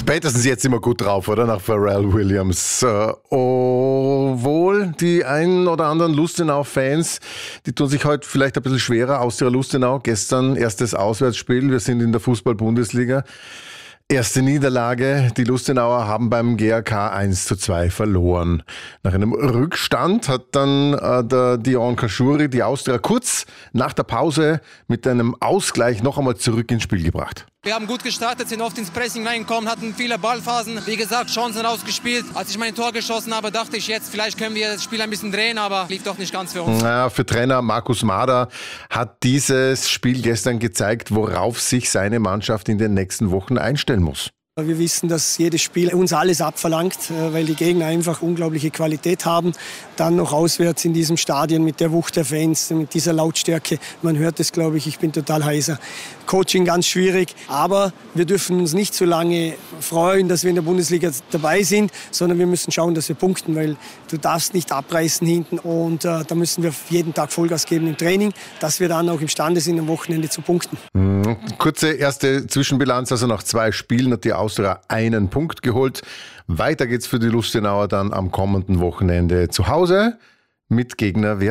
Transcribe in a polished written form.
Spätestens jetzt immer gut drauf, oder? Nach Pharrell Williams. Obwohl die einen oder anderen Lustenau-Fans, die tun sich heute vielleicht ein bisschen schwerer. Austria Lustenau, gestern erstes Auswärtsspiel. Wir sind in der Fußball-Bundesliga. Erste Niederlage. Die Lustenauer haben beim GAK 1:2 verloren. Nach einem Rückstand hat dann der Dion Kaschuri die Austria kurz nach der Pause mit einem Ausgleich noch einmal zurück ins Spiel gebracht. Wir haben gut gestartet, sind oft ins Pressing reingekommen, hatten viele Ballphasen. Wie gesagt, Chancen rausgespielt. Als ich mein Tor geschossen habe, dachte ich jetzt, vielleicht können wir das Spiel ein bisschen drehen, aber lief doch nicht ganz für uns. Ja, für Trainer Markus Mader hat dieses Spiel gestern gezeigt, worauf sich seine Mannschaft in den nächsten Wochen einstellen muss. Wir wissen, dass jedes Spiel uns alles abverlangt, weil die Gegner einfach unglaubliche Qualität haben. Dann noch auswärts in diesem Stadion mit der Wucht der Fans, mit dieser Lautstärke. Man hört es, glaube ich bin total heiser. Coaching ganz schwierig, aber wir dürfen uns nicht so lange freuen, dass wir in der Bundesliga dabei sind, sondern wir müssen schauen, dass wir punkten, weil du darfst nicht abreißen hinten und da müssen wir jeden Tag Vollgas geben im Training, dass wir dann auch imstande sind, am Wochenende zu punkten. Kurze erste Zwischenbilanz, also nach 2 Spielen hat die Austria einen Punkt geholt. Weiter geht's für die Lustenauer dann am kommenden Wochenende zu Hause mit Gegner